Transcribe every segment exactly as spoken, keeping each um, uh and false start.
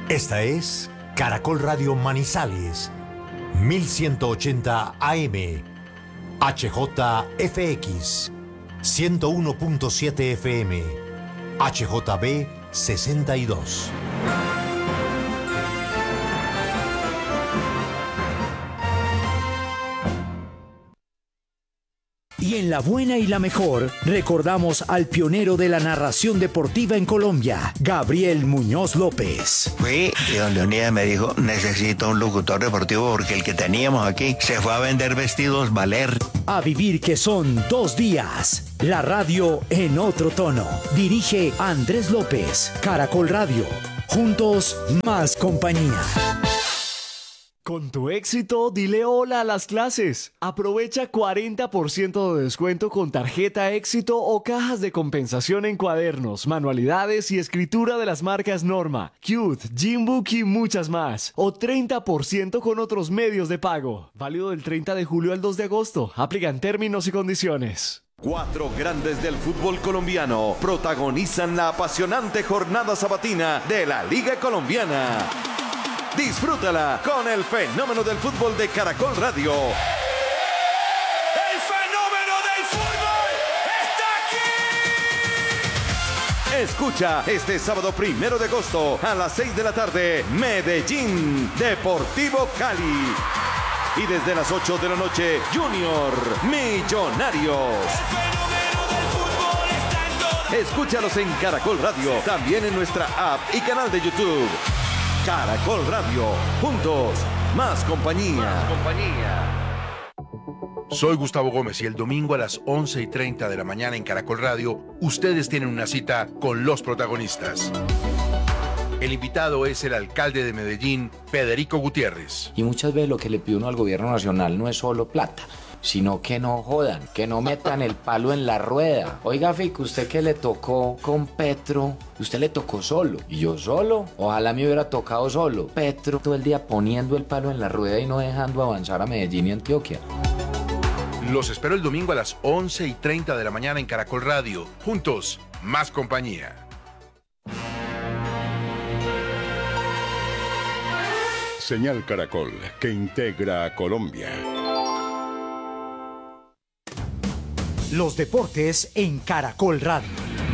Esta es Caracol Radio Manizales, mil ciento ochenta A M, H J F X, ciento uno punto siete F M, H J B sesenta y dos. Y en la buena y la mejor, recordamos al pionero de la narración deportiva en Colombia, Gabriel Muñoz López. Fui y don Leonidas me dijo, necesito un locutor deportivo porque el que teníamos aquí se fue a vender vestidos Valer. A vivir que son dos días. La radio en otro tono. Dirige Andrés López, Caracol Radio. Juntos, más compañía. Con tu éxito, dile hola a las clases. Aprovecha cuarenta por ciento de descuento con tarjeta éxito o cajas de compensación en cuadernos, manualidades y escritura de las marcas Norma, Cute, Gymbook y muchas más. O treinta por ciento con otros medios de pago. Válido del treinta de julio al dos de agosto. Aplican términos y condiciones. Cuatro grandes del fútbol colombiano protagonizan la apasionante jornada sabatina de la Liga Colombiana. Disfrútala con el fenómeno del fútbol de Caracol Radio. ¡El fenómeno del fútbol está aquí! Escucha este sábado primero de agosto a las seis de la tarde, Medellín, Deportivo Cali. Y desde las ocho de la noche, Junior, Millonarios. El fenómeno del fútbol está en todo. Escúchalos en Caracol Radio, también en nuestra app y canal de YouTube. Caracol Radio, juntos, más compañía. Más compañía. Soy Gustavo Gómez y el domingo a las once y treinta de la mañana en Caracol Radio, ustedes tienen una cita con los protagonistas. El invitado es el alcalde de Medellín, Federico Gutiérrez. Y muchas veces lo que le pide uno al gobierno nacional no es solo plata, sino que no jodan, que no metan el palo en la rueda. Oiga, Fico, usted que le tocó con Petro, usted le tocó solo. ¿Y yo solo? Ojalá me hubiera tocado solo. Petro todo el día poniendo el palo en la rueda y no dejando avanzar a Medellín y Antioquia. Los espero el domingo a las once y treinta de la mañana en Caracol Radio. Juntos, más compañía. Señal Caracol, que integra a Colombia. Los deportes en Caracol Radio.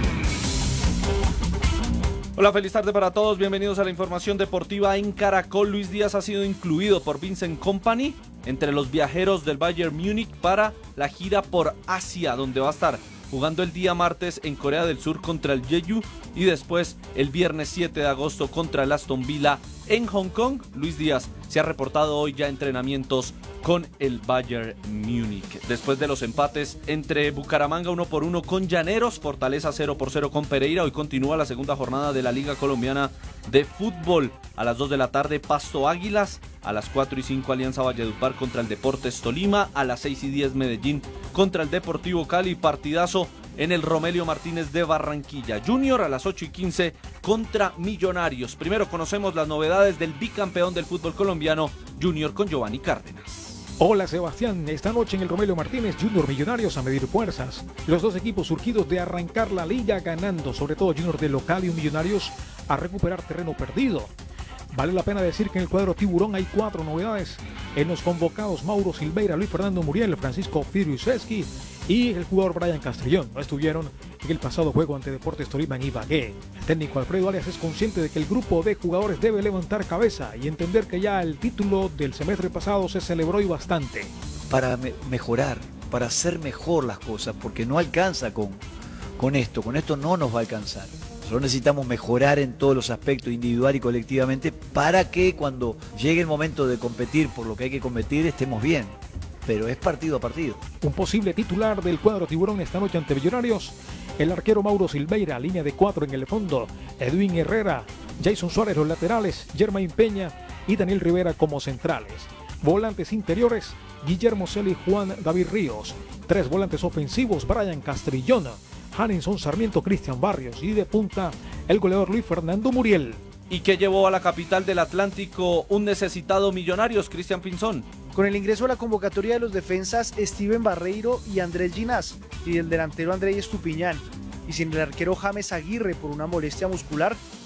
Hola, feliz tarde para todos. Bienvenidos a la información deportiva en Caracol. Luis Díaz ha sido incluido por Vincent Kompany entre los viajeros del Bayern Múnich para la gira por Asia, donde va a estar jugando el día martes en Corea del Sur contra el Jeju y después el viernes siete de agosto contra el Aston Villa en Hong Kong. Luis Díaz se ha reportado hoy ya entrenamientos con el Bayern Múnich. Después de los empates entre Bucaramanga uno por uno con Llaneros, Fortaleza cero por cero con Pereira, hoy continúa la segunda jornada de la Liga Colombiana de Fútbol. A las dos de la tarde, Pasto Águilas. A las cuatro y cinco, Alianza Valledupar contra el Deportes Tolima. A las seis y diez, Medellín contra el Deportivo Cali. Partidazo en el Romelio Martínez de Barranquilla. Junior a las ocho y quince contra Millonarios. Primero conocemos las novedades del bicampeón del fútbol colombiano, Junior, con Giovanni Cárdenas. Hola Sebastián, esta noche en el Romelio Martínez, Junior Millonarios a medir fuerzas. Los dos equipos surgidos de arrancar la liga ganando, sobre todo Junior de local y Millonarios a recuperar terreno perdido. Vale la pena decir que en el cuadro tiburón hay cuatro novedades. En los convocados, Mauro Silveira, Luis Fernando Muriel, Francisco Firuseski y el jugador Brian Castrillón no estuvieron en el pasado juego ante Deportes Tolima en Ibagué. El técnico Alfredo Arias es consciente de que el grupo de jugadores debe levantar cabeza y entender que ya el título del semestre pasado se celebró y bastante. Para me- mejorar, para hacer mejor las cosas, porque no alcanza con, con esto, con esto no nos va a alcanzar. Nosotros necesitamos mejorar en todos los aspectos, individual y colectivamente, para que cuando llegue el momento de competir por lo que hay que competir, estemos bien. Pero es partido a partido. Un posible titular del cuadro tiburón esta noche ante Millonarios, el arquero Mauro Silveira, línea de cuatro en el fondo, Edwin Herrera, Jason Suárez los laterales, Germain Peña y Daniel Rivera como centrales. Volantes interiores, Guillermo Celi y Juan David Ríos. Tres volantes ofensivos, Brian Castrillón, Hanninson Sarmiento, Cristian Barrios y de punta el goleador Luis Fernando Muriel. ¿Y qué llevó a la capital del Atlántico un necesitado Millonarios, Cristian Pinzón? Con el ingreso a la convocatoria de los defensas Steven Barreiro y Andrés Ginás y del delantero Andrés Estupiñán, y sin el arquero James Aguirre por una molestia muscular,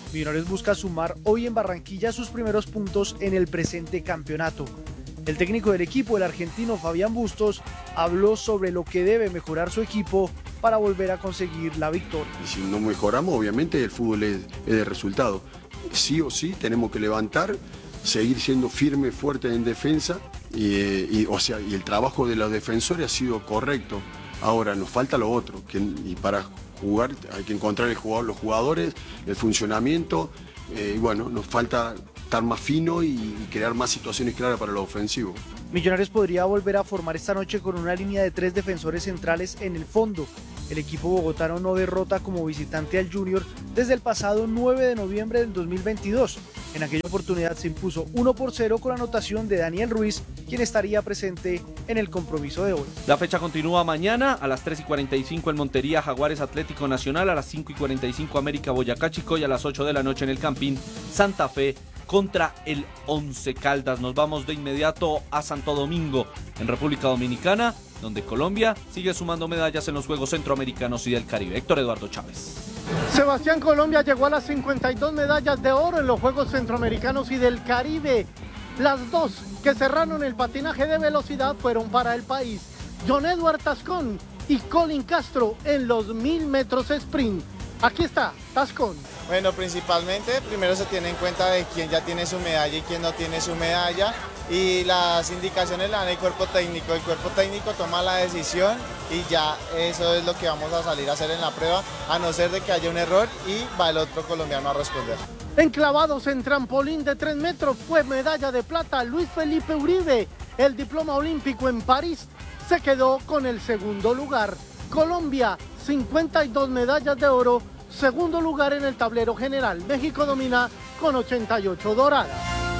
Millonarios busca sumar hoy en Barranquilla sus primeros puntos en el presente campeonato. El técnico del equipo, el argentino Fabián Bustos, habló sobre lo que debe mejorar su equipo para volver a conseguir la victoria. Y si no mejoramos, obviamente el fútbol es, es de resultado. Sí o sí tenemos que levantar, seguir siendo firmes, fuertes en defensa y, y, o sea, y el trabajo de los defensores ha sido correcto. Ahora nos falta lo otro, que, y para jugar hay que encontrar el jugador, los jugadores, el funcionamiento, eh, y bueno, nos falta estar más fino y, y crear más situaciones claras para lo ofensivo. Millonarios podría volver a formar esta noche con una línea de tres defensores centrales en el fondo. El equipo bogotano no derrota como visitante al Junior desde el pasado nueve de noviembre del dos mil veintidós. En aquella oportunidad se impuso uno por cero con anotación de Daniel Ruiz, quien estaría presente en el compromiso de hoy. La fecha continúa mañana a las tres y cuarenta y cinco en Montería, Jaguares Atlético Nacional, a las cinco y cuarenta y cinco América Boyacá Chico y a las ocho de la noche en el Campín Santa Fe contra el Once Caldas. Nos vamos de inmediato a Santo Domingo, en República Dominicana, donde Colombia sigue sumando medallas en los Juegos Centroamericanos y del Caribe. Héctor Eduardo Chávez. Sebastián, Colombia llegó a las cincuenta y dos medallas de oro en los Juegos Centroamericanos y del Caribe. Las dos que cerraron el patinaje de velocidad fueron para el país. John Edward Tascón y Colin Castro en los mil metros sprint. Aquí está Tascón. Bueno, principalmente primero se tiene en cuenta de quién ya tiene su medalla y quién no tiene su medalla, y las indicaciones las dan el cuerpo técnico. El cuerpo técnico toma la decisión y ya eso es lo que vamos a salir a hacer en la prueba, a no ser de que haya un error y va el otro colombiano a responder. Enclavados en trampolín de tres metros fue medalla de plata Luis Felipe Uribe. El diploma olímpico en París se quedó con el segundo lugar. Colombia, cincuenta y dos medallas de oro, segundo lugar en el tablero general. México domina con ochenta y ocho doradas.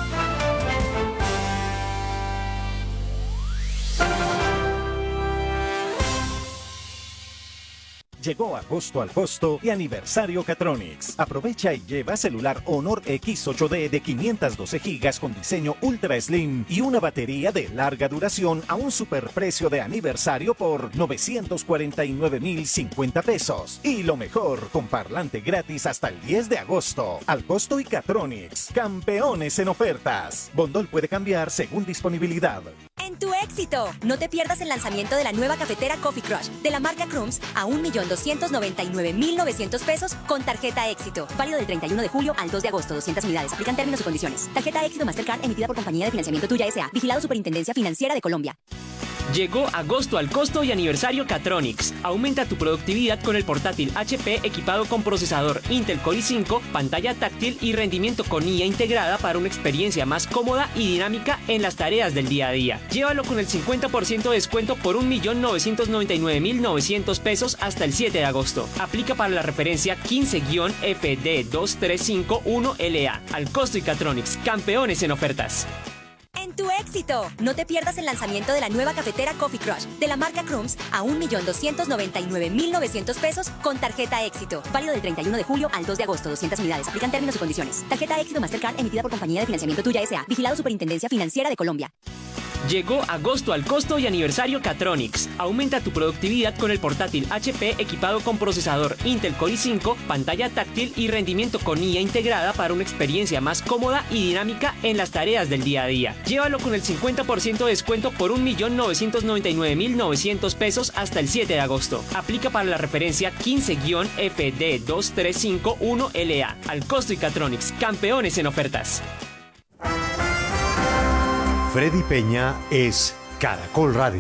Llegó agosto al costo y aniversario Catronics. Aprovecha y lleva celular Honor X ocho D de quinientos doce gigas con diseño Ultra Slim y una batería de larga duración a un superprecio de aniversario por novecientos cuarenta y nueve mil cincuenta pesos. Y lo mejor, con parlante gratis hasta el diez de agosto. Al costo y Catronics, campeones en ofertas. Bondol puede cambiar según disponibilidad. En tu éxito, no te pierdas el lanzamiento de la nueva cafetera Coffee Crush de la marca Crumbs a un millón doscientos noventa y nueve mil novecientos pesos con tarjeta éxito. Válido del treinta y uno de julio al dos de agosto, doscientas unidades. Aplican términos y condiciones. Tarjeta éxito Mastercard emitida por Compañía de Financiamiento Tuya S A. Vigilado Superintendencia Financiera de Colombia. Llegó agosto al costo y aniversario Catronics. Aumenta tu productividad con el portátil H P equipado con procesador Intel Core i cinco, pantalla táctil y rendimiento con I A integrada para una experiencia más cómoda y dinámica en las tareas del día a día. Llévalo con el cincuenta por ciento de descuento por un millón novecientos noventa y nueve mil novecientos pesos hasta el siete de agosto. Aplica para la referencia quince F D dos tres cinco uno L A. Al costo y Catronics, campeones en ofertas. En tu éxito, no te pierdas el lanzamiento de la nueva cafetera Coffee Crush de la marca Crumbs a un millón doscientos noventa y nueve mil novecientos pesos con tarjeta éxito. Válido del treinta y uno de julio al dos de agosto, doscientas unidades. Aplican términos y condiciones. Tarjeta éxito Mastercard emitida por Compañía de Financiamiento Tuya S A. Vigilado Superintendencia Financiera de Colombia. Llegó agosto al costo y aniversario Catronics. Aumenta tu productividad con el portátil H P equipado con procesador Intel Core i cinco, pantalla táctil y rendimiento con I A integrada para una experiencia más cómoda y dinámica en las tareas del día a día. Llévalo con el cincuenta por ciento de descuento por un millón novecientos noventa y nueve mil novecientos pesos hasta el siete de agosto. Aplica para la referencia quince F D dos tres cinco uno L A. Al costo y Catronics, campeones en ofertas. Freddy Peña es Caracol Radio.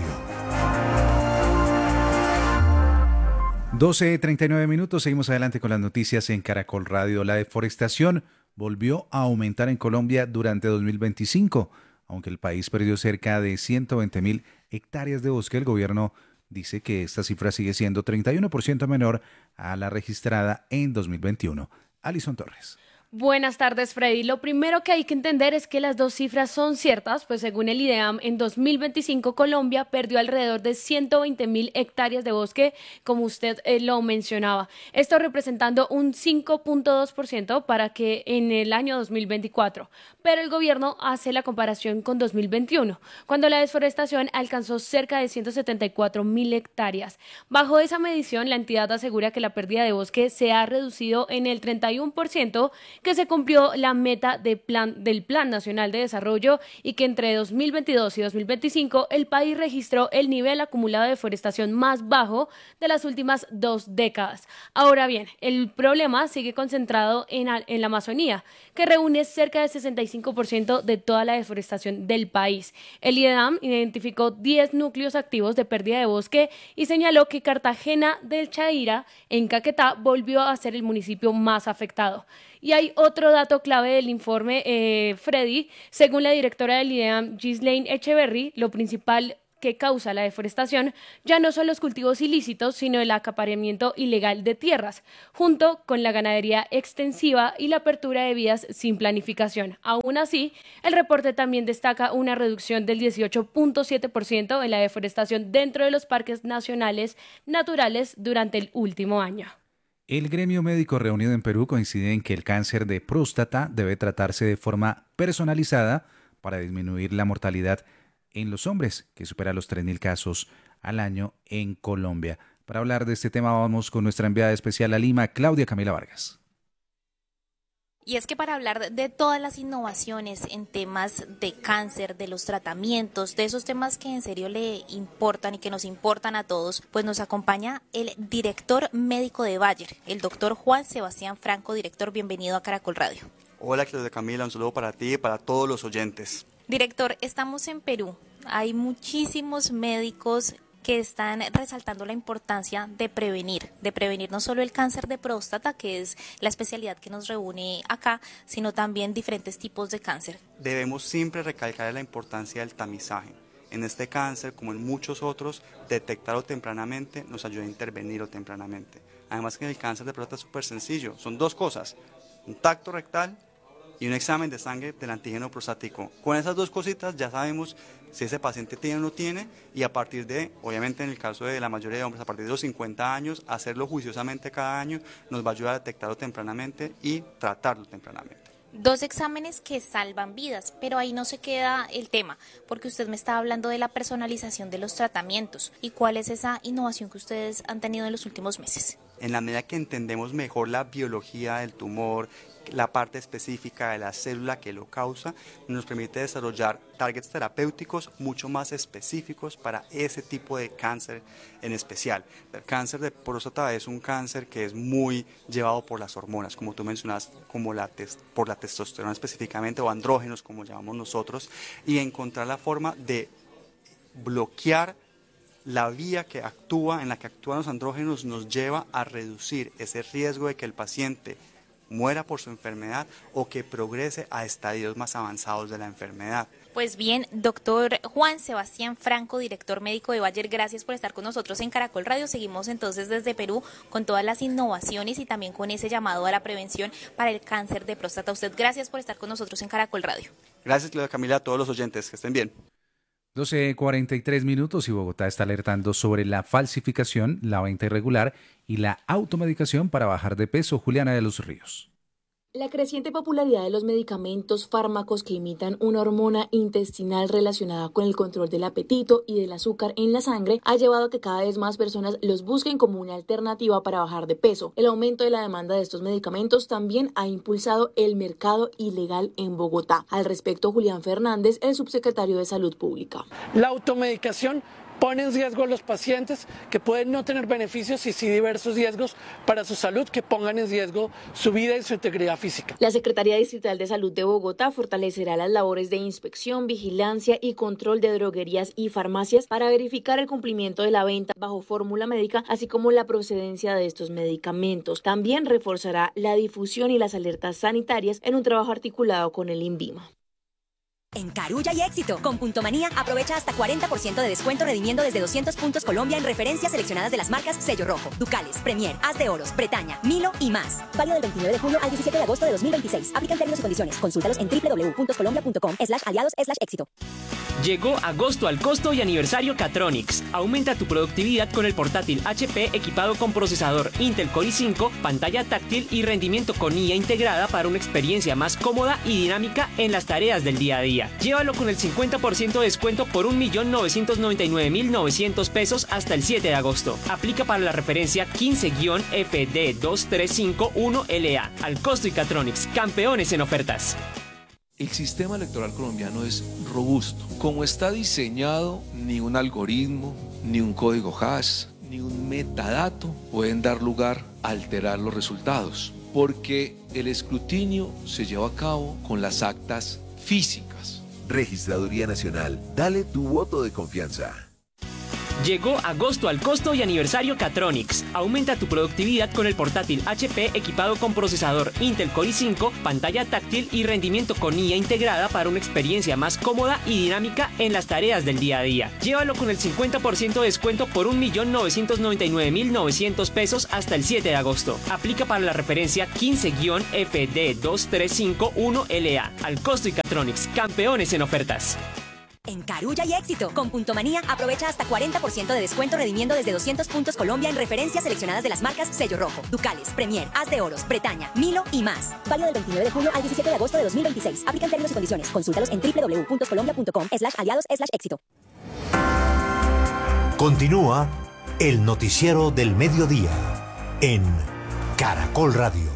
doce treinta y nueve minutos, seguimos adelante con las noticias en Caracol Radio. La deforestación volvió a aumentar en Colombia durante dos mil veinticinco. Aunque el país perdió cerca de ciento veinte mil hectáreas de bosque, el gobierno dice que esta cifra sigue siendo treinta y uno por ciento menor a la registrada en dos mil veintiuno. Alison Torres. Buenas tardes, Freddy. Lo primero que hay que entender es que las dos cifras son ciertas, pues según el IDEAM, en dos mil veinticinco Colombia perdió alrededor de ciento veinte mil hectáreas de bosque, como usted eh, lo mencionaba. Esto representando un cinco punto dos por ciento para que en el año dos mil veinticuatro. Pero el gobierno hace la comparación con dos mil veintiuno, cuando la deforestación alcanzó cerca de ciento setenta y cuatro mil hectáreas. Bajo esa medición, la entidad asegura que la pérdida de bosque se ha reducido en el treinta y uno por ciento, que se cumplió la meta de plan, del Plan Nacional de Desarrollo y que entre dos mil veintidós y dos mil veinticinco el país registró el nivel acumulado de deforestación más bajo de las últimas dos décadas. Ahora bien, el problema sigue concentrado en, en la Amazonía, que reúne cerca del sesenta y cinco por ciento de toda la deforestación del país. El IDEAM identificó diez núcleos activos de pérdida de bosque y señaló que Cartagena del Chaira, en Caquetá, volvió a ser el municipio más afectado. Y hay otro dato clave del informe, eh, Freddy. Según la directora del IDEAM, Ghislaine Echeverry, lo principal que causa la deforestación ya no son los cultivos ilícitos, sino el acaparamiento ilegal de tierras, junto con la ganadería extensiva y la apertura de vías sin planificación. Aún así, el reporte también destaca una reducción del dieciocho punto siete por ciento en la deforestación dentro de los parques nacionales naturales durante el último año. El gremio médico reunido en Perú coincide en que el cáncer de próstata debe tratarse de forma personalizada para disminuir la mortalidad en los hombres, que supera los tres mil casos al año en Colombia. Para hablar de este tema vamos con nuestra enviada especial a Lima, Claudia Camila Vargas. Y es que para hablar de todas las innovaciones en temas de cáncer, de los tratamientos, de esos temas que en serio le importan y que nos importan a todos, pues nos acompaña el director médico de Bayer, el doctor Juan Sebastián Franco. Director, bienvenido a Caracol Radio. Hola Claudia Camila, un saludo para ti y para todos los oyentes. Director, estamos en Perú. Hay muchísimos médicos que están resaltando la importancia de prevenir, de prevenir no solo el cáncer de próstata, que es la especialidad que nos reúne acá, sino también diferentes tipos de cáncer. Debemos siempre recalcar la importancia del tamizaje. En este cáncer, como en muchos otros, detectarlo tempranamente nos ayuda a intervenirlo tempranamente. Además que en el cáncer de próstata es súper sencillo, son dos cosas, un tacto rectal y un examen de sangre del antígeno prostático. Con esas dos cositas ya sabemos si ese paciente tiene o no tiene, y a partir de, obviamente en el caso de la mayoría de hombres, a partir de los cincuenta años, hacerlo juiciosamente cada año nos va a ayudar a detectarlo tempranamente y tratarlo tempranamente. Dos exámenes que salvan vidas, pero ahí no se queda el tema, porque usted me estaba hablando de la personalización de los tratamientos. ¿Y cuál es esa innovación que ustedes han tenido en los últimos meses? En la medida que entendemos mejor la biología del tumor, la parte específica de la célula que lo causa, nos permite desarrollar targets terapéuticos mucho más específicos para ese tipo de cáncer en especial. El cáncer de próstata es un cáncer que es muy llevado por las hormonas, como tú mencionas, como la tes- por la testosterona específicamente, o andrógenos como llamamos nosotros, y encontrar la forma de bloquear la vía que actúa, en la que actúan los andrógenos, nos lleva a reducir ese riesgo de que el paciente muera por su enfermedad o que progrese a estadios más avanzados de la enfermedad. Pues bien, doctor Juan Sebastián Franco, director médico de Bayer, gracias por estar con nosotros en Caracol Radio. Seguimos entonces desde Perú con todas las innovaciones y también con ese llamado a la prevención para el cáncer de próstata. Usted, gracias por estar con nosotros en Caracol Radio. Gracias, Claudia Camila, a todos los oyentes, que estén bien. doce cuarenta y tres minutos y Bogotá está alertando sobre la falsificación, la venta irregular y la automedicación para bajar de peso. Juliana de los Ríos. La creciente popularidad de los medicamentos, fármacos que imitan una hormona intestinal relacionada con el control del apetito y del azúcar en la sangre ha llevado a que cada vez más personas los busquen como una alternativa para bajar de peso. El aumento de la demanda de estos medicamentos también ha impulsado el mercado ilegal en Bogotá. Al respecto, Julián Fernández, el subsecretario de Salud Pública. La automedicación pone en riesgo a los pacientes que pueden no tener beneficios y sí diversos riesgos para su salud que pongan en riesgo su vida y su integridad física. La Secretaría Distrital de Salud de Bogotá fortalecerá las labores de inspección, vigilancia y control de droguerías y farmacias para verificar el cumplimiento de la venta bajo fórmula médica, así como la procedencia de estos medicamentos. También reforzará la difusión y las alertas sanitarias en un trabajo articulado con el INVIMA. En Carulla y Éxito, con Punto Manía, aprovecha hasta cuarenta por ciento de descuento redimiendo desde doscientos puntos Colombia en referencias seleccionadas de las marcas Sello Rojo, Ducales, Premier, Haz de Oros, Bretaña, Milo y más. Válido del veintinueve de julio al diecisiete de agosto de dos mil veintiséis. Aplican términos y condiciones. Consúltalos en w w w punto colombia punto com slash aliados slash éxito. Llegó agosto al costo y aniversario Catronics. Aumenta tu productividad con el portátil H P equipado con procesador Intel Core i cinco, pantalla táctil y rendimiento con I A integrada para una experiencia más cómoda y dinámica en las tareas del día a día. Llévalo con el cincuenta por ciento de descuento por un millón novecientos noventa y nueve mil novecientos pesos hasta el siete de agosto. Aplica para la referencia quince F D dos tres cinco uno L A. Al costo y Catronics, campeones en ofertas. El sistema electoral colombiano es robusto. Como está diseñado, ni un algoritmo, ni un código hash, ni un metadato pueden dar lugar a alterar los resultados, porque el escrutinio se lleva a cabo con las actas físicas. Registraduría Nacional, dale tu voto de confianza. Llegó agosto al costo y aniversario Catronics. Aumenta tu productividad con el portátil H P equipado con procesador Intel Core i cinco, pantalla táctil y rendimiento con I A integrada para una experiencia más cómoda y dinámica en las tareas del día a día. Llévalo con el cincuenta por ciento de descuento por un millón novecientos noventa y nueve mil novecientos pesos hasta el siete de agosto. Aplica para la referencia quince F D dos tres cinco uno L A. Al costo y Catronics, campeones en ofertas. En Carulla y Éxito, con Punto Manía, aprovecha hasta cuarenta por ciento de descuento redimiendo desde doscientos puntos Colombia en referencias seleccionadas de las marcas Sello Rojo, Ducales, Premier, Haz de Oros, Bretaña, Milo y más. Válido del veintinueve de julio al diecisiete de agosto de dos mil veintiséis. Aplican términos y condiciones. Consúltalos en doble u doble u doble u punto colombia punto com slash aliados slash éxito. Continúa el noticiero del mediodía en Caracol Radio.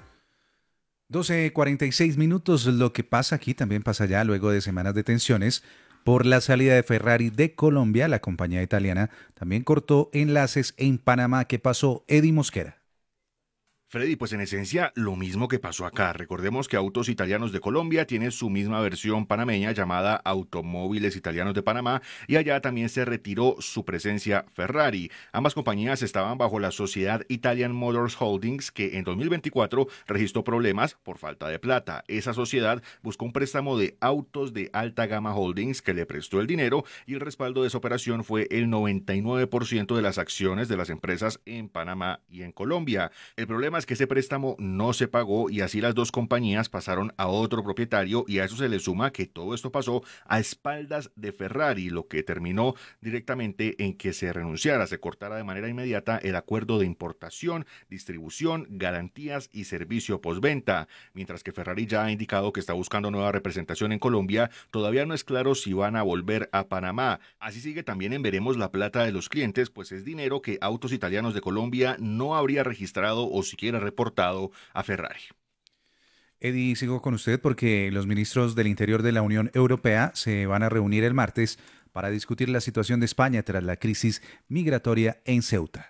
doce cuarenta y seis minutos. Lo que pasa aquí también pasa allá luego de semanas de tensiones por la salida de Ferrari de Colombia. La compañía italiana también cortó enlaces en Panamá. ¿Qué pasó, Eddie Mosquera? Freddy, pues en esencia lo mismo que pasó acá. Recordemos que Autos Italianos de Colombia tiene su misma versión panameña llamada Automóviles Italianos de Panamá y allá también se retiró su presencia Ferrari. Ambas compañías estaban bajo la sociedad Italian Motors Holdings que en dos mil veinticuatro registró problemas por falta de plata. Esa sociedad buscó un préstamo de Autos de Alta Gama Holdings que le prestó el dinero y el respaldo de esa operación fue el noventa y nueve por ciento de las acciones de las empresas en Panamá y en Colombia. El problema es que ese préstamo no se pagó y así las dos compañías pasaron a otro propietario y a eso se le suma que todo esto pasó a espaldas de Ferrari, lo que terminó directamente en que se renunciara, se cortara de manera inmediata el acuerdo de importación, distribución, garantías y servicio postventa. Mientras que Ferrari ya ha indicado que está buscando nueva representación en Colombia, todavía no es claro si van a volver a Panamá. Así sigue también en veremos la plata de los clientes, pues es dinero que Autos Italianos de Colombia no habría registrado o siquiera reportado a Ferrari. Eddie, sigo con usted porque los ministros del Interior de la Unión Europea se van a reunir el martes para discutir la situación de España tras la crisis migratoria en Ceuta.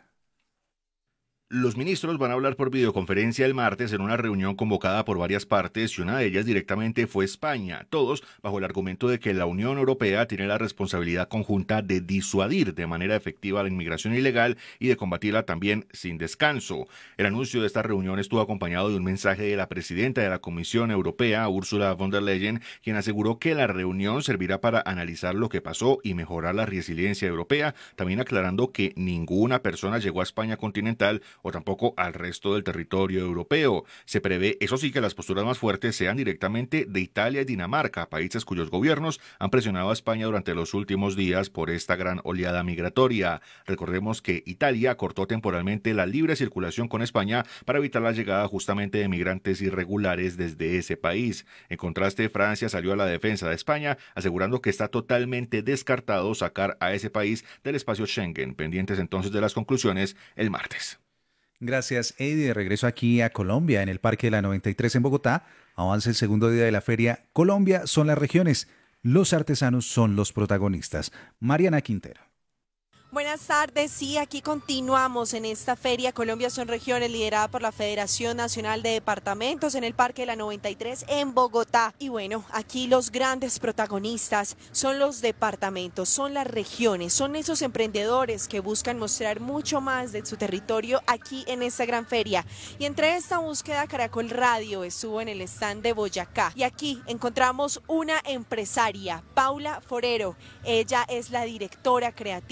Los ministros van a hablar por videoconferencia el martes en una reunión convocada por varias partes y una de ellas directamente fue España, todos bajo el argumento de que la Unión Europea tiene la responsabilidad conjunta de disuadir de manera efectiva la inmigración ilegal y de combatirla también sin descanso. El anuncio de esta reunión estuvo acompañado de un mensaje de la presidenta de la Comisión Europea, Ursula von der Leyen, quien aseguró que la reunión servirá para analizar lo que pasó y mejorar la resiliencia europea, también aclarando que ninguna persona llegó a España continental o tampoco al resto del territorio europeo. Se prevé, eso sí, que las posturas más fuertes sean directamente de Italia y Dinamarca, países cuyos gobiernos han presionado a España durante los últimos días por esta gran oleada migratoria. Recordemos que Italia cortó temporalmente la libre circulación con España para evitar la llegada justamente de migrantes irregulares desde ese país. En contraste, Francia salió a la defensa de España, asegurando que está totalmente descartado sacar a ese país del espacio Schengen. Pendientes entonces de las conclusiones el martes. Gracias, Eddie. De regreso aquí a Colombia, en el Parque de la noventa y tres en Bogotá, avanza el segundo día de la feria Colombia son las regiones, los artesanos son los protagonistas. Mariana Quintero. Buenas tardes, sí, aquí continuamos en esta feria Colombia son regiones liderada por la Federación Nacional de Departamentos en el Parque de la noventa y tres en Bogotá. Y bueno, aquí los grandes protagonistas son los departamentos, son las regiones, son esos emprendedores que buscan mostrar mucho más de su territorio aquí en esta gran feria. Y entre esta búsqueda Caracol Radio estuvo en el stand de Boyacá y aquí encontramos una empresaria, Paula Forero. Ella es la directora creativa de la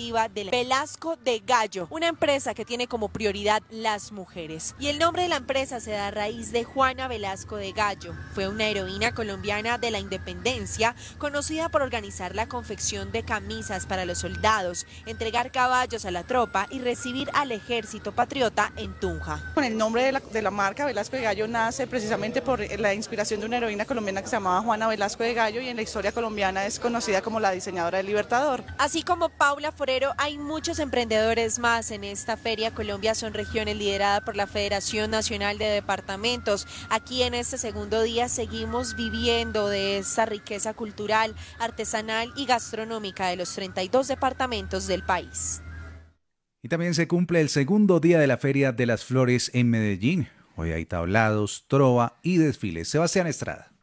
Velasco de Gallo, una empresa que tiene como prioridad las mujeres. Y el nombre de la empresa se da a raíz de Juana Velasco de Gallo. Fue una heroína colombiana de la independencia, conocida por organizar la confección de camisas para los soldados, entregar caballos a la tropa y recibir al ejército patriota en Tunja. Con el nombre de la, de la marca Velasco de Gallo nace precisamente por la inspiración de una heroína colombiana que se llamaba Juana Velasco de Gallo y en la historia colombiana es conocida como la diseñadora del Libertador. Así como Paula Forero, hay muchos emprendedores más en esta Feria Colombia Son Regiones liderada por la Federación Nacional de Departamentos. Aquí en este segundo día seguimos viviendo de esta riqueza cultural, artesanal y gastronómica de los treinta y dos departamentos del país. Y también se cumple el segundo día de la Feria de las Flores en Medellín. Hoy hay tablados, trova y desfiles. Sebastián Estrada.